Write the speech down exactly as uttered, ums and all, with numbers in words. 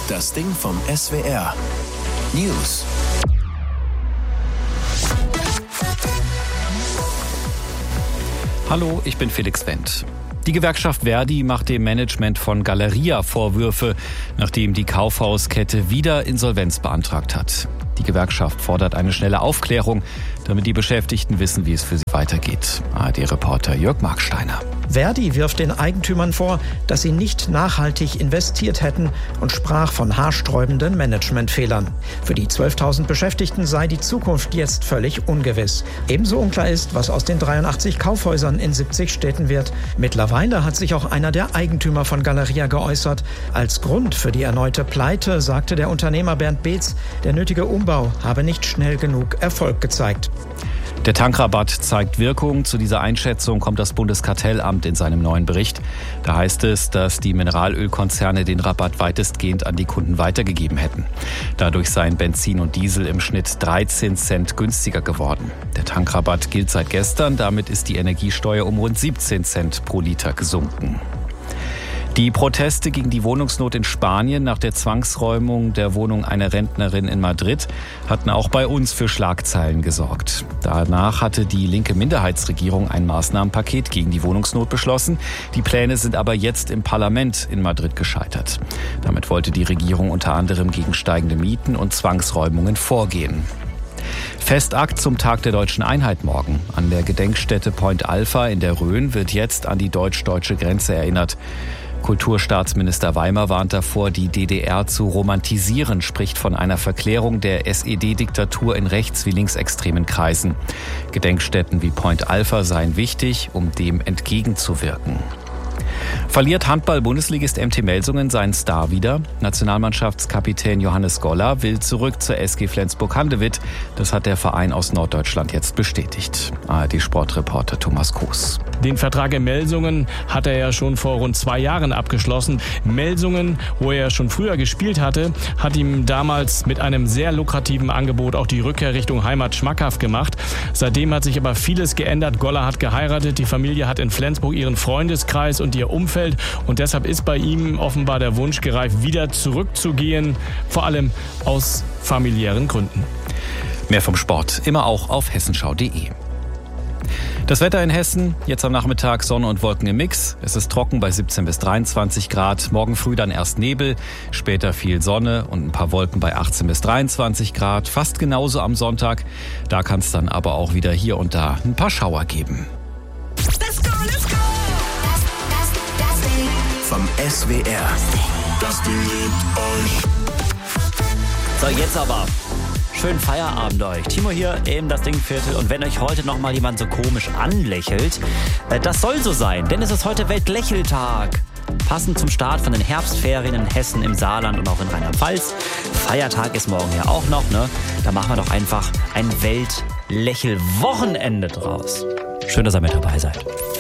Das Ding vom S W R. News. Hallo, ich bin Felix Wendt. Die Gewerkschaft Verdi macht dem Management von Galeria Vorwürfe, nachdem die Kaufhauskette wieder Insolvenz beantragt hat. Die Gewerkschaft fordert eine schnelle Aufklärung, damit die Beschäftigten wissen, wie es für sie weitergeht. A R D-Reporter Jörg Marksteiner. Verdi wirft den Eigentümern vor, dass sie nicht nachhaltig investiert hätten und sprach von haarsträubenden Managementfehlern. Für die zwölftausend Beschäftigten sei die Zukunft jetzt völlig ungewiss. Ebenso unklar ist, was aus den dreiundachtzig Kaufhäusern in siebzig Städten wird. Mittlerweile hat sich auch einer der Eigentümer von Galeria geäußert. Als Grund für die erneute Pleite sagte der Unternehmer Bernd Beetz, der nötige Umbau habe nicht schnell genug Erfolg gezeigt. Der Tankrabatt zeigt Wirkung. Zu dieser Einschätzung kommt das Bundeskartellamt in seinem neuen Bericht. Da heißt es, dass die Mineralölkonzerne den Rabatt weitestgehend an die Kunden weitergegeben hätten. Dadurch seien Benzin und Diesel im Schnitt dreizehn Cent günstiger geworden. Der Tankrabatt gilt seit gestern. Damit ist die Energiesteuer um rund siebzehn Cent pro Liter gesunken. Die Proteste gegen die Wohnungsnot in Spanien nach der Zwangsräumung der Wohnung einer Rentnerin in Madrid hatten auch bei uns für Schlagzeilen gesorgt. Danach hatte die linke Minderheitsregierung ein Maßnahmenpaket gegen die Wohnungsnot beschlossen. Die Pläne sind aber jetzt im Parlament in Madrid gescheitert. Damit wollte die Regierung unter anderem gegen steigende Mieten und Zwangsräumungen vorgehen. Festakt zum Tag der Deutschen Einheit morgen. An der Gedenkstätte Point Alpha in der Rhön wird jetzt an die deutsch-deutsche Grenze erinnert. Kulturstaatsminister Weimer warnt davor, die D D R zu romantisieren, spricht von einer Verklärung der S E D-Diktatur in rechts- wie linksextremen Kreisen. Gedenkstätten wie Point Alpha seien wichtig, um dem entgegenzuwirken. Verliert Handball-Bundesligist M T Melsungen seinen Star wieder? Nationalmannschaftskapitän Johannes Goller will zurück zur S G Flensburg-Handewitt. Das hat der Verein aus Norddeutschland jetzt bestätigt. A R D-Sportreporter Thomas Koos. Den Vertrag in Melsungen hat er ja schon vor rund zwei Jahren abgeschlossen. Melsungen, wo er schon früher gespielt hatte, hat ihm damals mit einem sehr lukrativen Angebot auch die Rückkehr Richtung Heimat schmackhaft gemacht. Seitdem hat sich aber vieles geändert. Goller hat geheiratet, die Familie hat in Flensburg ihren Freundeskreis und ihr Umfeld. Und deshalb ist bei ihm offenbar der Wunsch gereift, wieder zurückzugehen, vor allem aus familiären Gründen. Mehr vom Sport immer auch auf hessenschau punkt de. Das Wetter in Hessen, jetzt am Nachmittag Sonne und Wolken im Mix. Es ist trocken bei siebzehn bis dreiundzwanzig Grad. Morgen früh dann erst Nebel, später viel Sonne und ein paar Wolken bei achtzehn bis dreiundzwanzig Grad. Fast genauso am Sonntag. Da kann es dann aber auch wieder hier und da ein paar Schauer geben. Let's go, let's go. Das, das, das Ding vom S W R. Das Ding liebt euch. So, jetzt aber. Schönen Feierabend euch. Timo hier im Das Ding-Viertel. Und wenn euch heute noch mal jemand so komisch anlächelt, das soll so sein, denn es ist heute Weltlächeltag. Passend zum Start von den Herbstferien in Hessen, im Saarland und auch in Rheinland-Pfalz. Feiertag ist morgen ja auch noch, ne? Da machen wir doch einfach ein Weltlächelwochenende draus. Schön, dass ihr mit dabei seid.